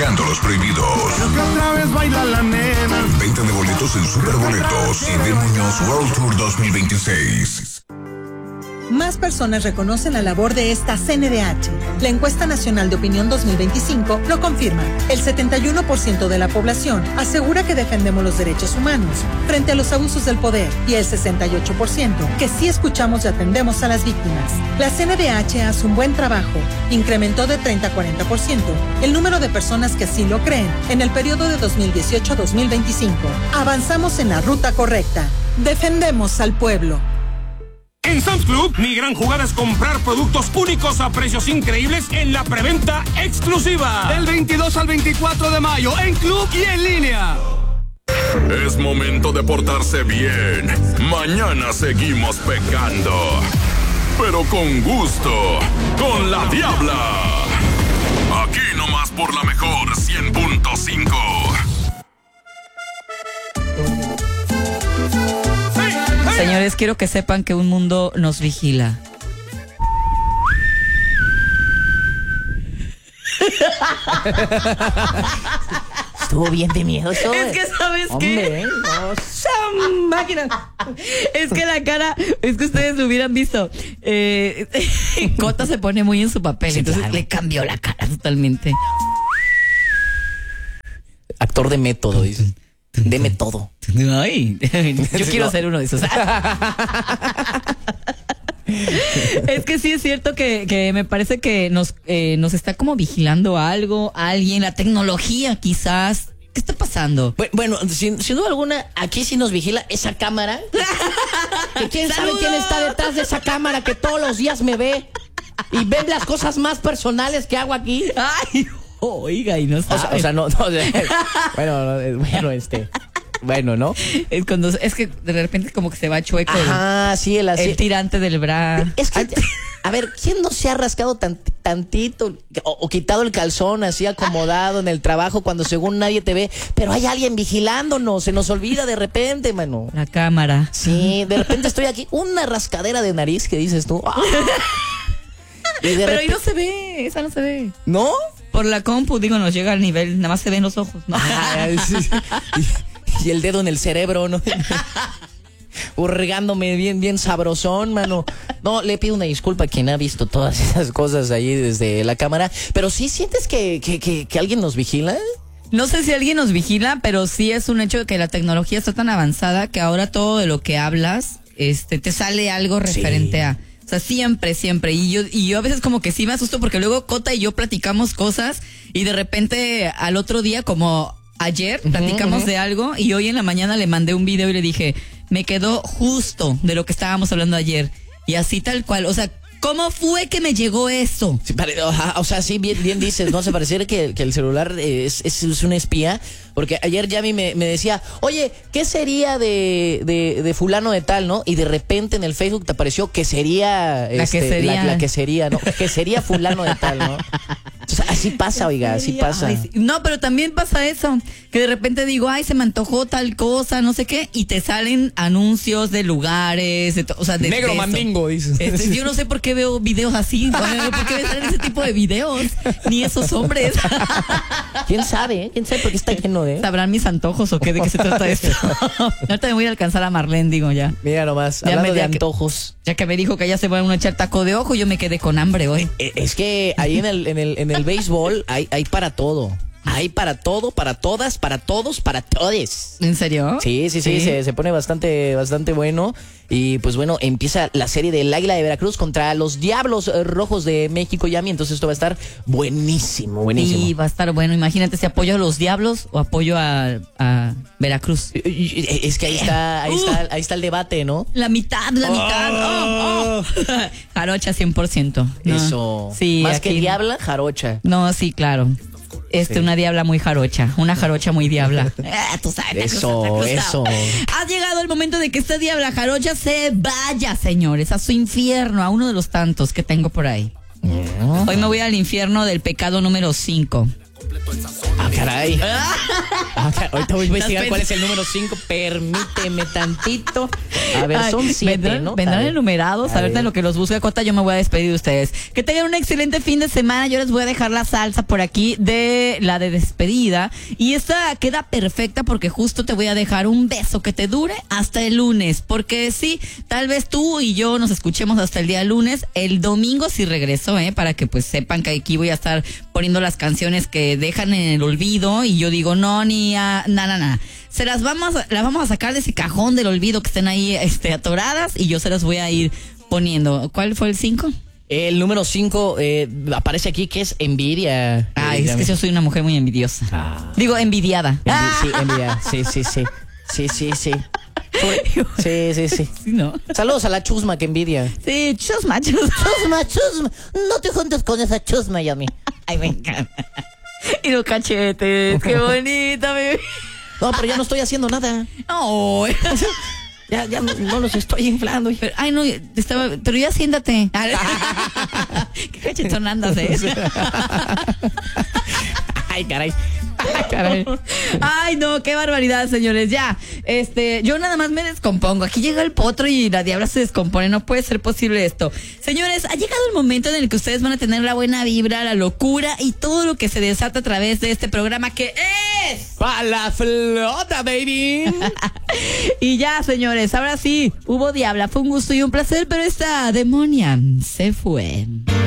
Escándalos Prohibidos. Creo que otra vez baila la nena. Venta de boletos en Superboletos y de Muñoz World Tour 2026. Más personas reconocen la labor de esta CNDH. La encuesta nacional de opinión 2025 lo confirma. El 71% de la población asegura que defendemos los derechos humanos frente a los abusos del poder y el 68% que sí escuchamos y atendemos a las víctimas. La CNDH hace un buen trabajo. Incrementó de 30 a 40% el número de personas que así lo creen en el periodo de 2018 a 2025. Avanzamos en la ruta correcta. Defendemos al pueblo. En Sam's Club, mi gran jugada es comprar productos únicos a precios increíbles en la preventa exclusiva. Del 22 al 24 de mayo, en club y en línea. Es momento de portarse bien. Mañana seguimos pecando. Pero con gusto, con la Diabla. Aquí nomás por la mejor 100.5. Señores, quiero que sepan que un mundo nos vigila. Estuvo bien de miedo eso. Es que, ¿sabes qué? Máquina. Es que la cara, es que ustedes lo hubieran visto. Cota se pone muy en su papel, sí, entonces claro, le cambió la cara totalmente. Actor de método, dice. Deme todo. Ay, yo quiero ser uno de esos. Es que sí es cierto que me parece que nos está como vigilando algo, alguien, la tecnología quizás. ¿Qué está pasando? Bueno, sin duda alguna, aquí sí nos vigila esa cámara. Que quién sabe quién está detrás de esa cámara que todos los días me ve y ve las cosas más personales que hago aquí. Ay, oiga, y no sabe. O sea, no, bueno, ¿no? Es cuando es que de repente como que se va chueco. Ajá, sí, el tirante del bra. Es que, a ver, ¿quién no se ha rascado tantito o quitado el calzón así acomodado en el trabajo cuando según nadie te ve, pero hay alguien vigilándonos, se nos olvida de repente, mano? La cámara. Sí, de repente estoy aquí, una rascadera de nariz que dices tú. ¡Ah! Pero ahí no se ve, esa no se ve. ¿No? Por la compu, digo, nos llega al nivel, nada más se ven los ojos, ¿no? Sí. Y el dedo en el cerebro, ¿no? Hurgándome bien sabrosón, mano. No, le pido una disculpa a quien ha visto todas esas cosas ahí desde la cámara. Pero sí sientes que alguien nos vigila. No sé si alguien nos vigila, pero sí es un hecho de que la tecnología está tan avanzada que ahora todo de lo que hablas, te sale algo referente a. O sea, siempre. Y yo a veces como que sí me asusto porque luego Cota y yo platicamos cosas y de repente al otro día, como ayer, platicamos de algo y hoy en la mañana le mandé un video y le dije, me quedó justo de lo que estábamos hablando ayer. Y así tal cual, o sea, ¿cómo fue que me llegó eso? Sí, o sea, sí, bien dices, ¿no? Se pareciera que el celular es un espía. Porque ayer Yami me decía, oye, ¿qué sería de fulano de tal, no? Y de repente en el Facebook te apareció que sería... La que sería, ¿no? Que sería fulano de tal, ¿no? O sea, así pasa, oiga, así pasa. Ay, sí. No, pero también pasa eso, que de repente digo, ay, se me antojó tal cosa, no sé qué, y te salen anuncios de lugares, o sea, de negro mandingo, dices. Yo no sé por qué veo videos así, ¿por qué me salen ese tipo de videos? Ni esos hombres. ¿Quién sabe? ¿Quién sabe por qué está lleno de? ¿Sabrán mis antojos o qué? ¿De qué se trata esto? Ahorita me voy a alcanzar a Marlene, digo ya. Mira nomás, ya hablando de antojos. Ya que me dijo que ya se va a echar taco de ojo, yo me quedé con hambre hoy. Es que ahí en el béisbol hay para todo. Hay para todo, para todas, para todos, para todes. ¿En serio? Sí. Se pone bastante bueno. Y pues bueno, empieza la serie del Águila de Veracruz contra los Diablos Rojos de México, Yami. Entonces esto va a estar buenísimo. Sí, va a estar bueno. Imagínate si apoyo a los Diablos o apoyo a Veracruz. Es que ahí está el debate, ¿no? La mitad. Oh. Jarocha 100%. No. Eso. Sí, más aquí... que diabla, jarocha. No, sí, claro. Una diabla muy jarocha, una jarocha muy diabla. Tú sabes. Eso. Ha llegado el momento de que esta diabla jarocha se vaya, señores, a su infierno, a uno de los tantos que tengo por ahí. Hoy me voy al infierno del pecado número 5. ¿A caray. Ahorita voy a investigar cuál es el número 5. Permíteme tantito. A ver, son 7, ¿no? Vendrán enumerados. Ahorita en lo que los busque Cota, yo me voy a despedir de ustedes. Que tengan un excelente fin de semana. Yo les voy a dejar la salsa por aquí de la de despedida. Y esta queda perfecta porque justo te voy a dejar un beso que te dure hasta el lunes. Porque sí, tal vez tú y yo nos escuchemos hasta el día lunes. El domingo sí regreso, para que pues sepan que aquí voy a estar poniendo las canciones que dejan en el olvido. Y yo digo, no, ni a nada. Las vamos a sacar de ese cajón del olvido que estén ahí atoradas y yo se las voy a ir poniendo. ¿Cuál fue el 5? El número 5 aparece aquí que es envidia. Es que yo soy una mujer muy envidiosa. Digo, envidiada. Sí, envidia. Sí. Sí. ¿No? Saludos a la chusma que envidia. Sí, chusma. No te juntes con esa chusma, Yami. Ay, me encanta. Y los cachetes, qué bonita, bebé. No, pero ya no estoy haciendo nada. No. Ya no los estoy inflando. Pero, pero ya siéntate. Qué cachetón andas, Ay, caray. Ay, no, qué barbaridad, señores. Ya, yo nada más me descompongo. Aquí llega el potro y la diabla se descompone. No puede ser posible esto. Señores, ha llegado el momento en el que ustedes van a tener la buena vibra, la locura y todo lo que se desata a través de este programa que es... ¡Pa' la flota, baby! Y ya, señores, ahora sí, hubo diabla. Fue un gusto y un placer, pero esta demonia se fue.